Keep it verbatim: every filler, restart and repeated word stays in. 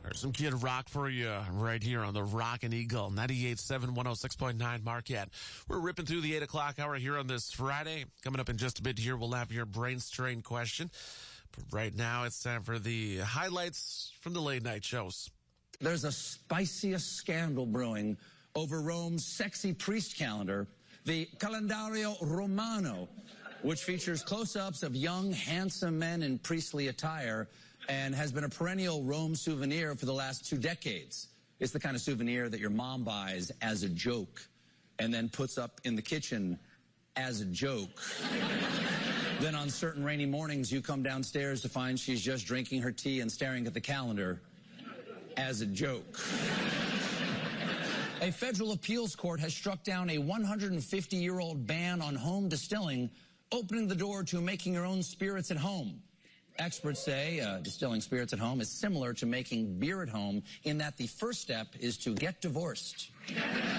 There's some Kid Rock for you right here on the Rockin' Eagle, ninety-eight point seven, one oh six point nine Marquette. We're ripping through the eight o'clock hour here on this Friday. Coming up in just a bit here, we'll have your brain strain question. But right now, it's time for the highlights from the late night shows. There's a spiciest scandal brewing over Rome's sexy priest calendar, the Calendario Romano, which features close-ups of young, handsome men in priestly attire and has been a perennial Rome souvenir for the last two decades. It's the kind of souvenir that your mom buys as a joke and then puts up in the kitchen as a joke. Then on certain rainy mornings, you come downstairs to find she's just drinking her tea and staring at the calendar as a joke. A federal appeals court has struck down a one hundred fifty-year-old ban on home distilling, opening the door to making your own spirits at home. Experts say uh, distilling spirits at home is similar to making beer at home in that the first step is to get divorced.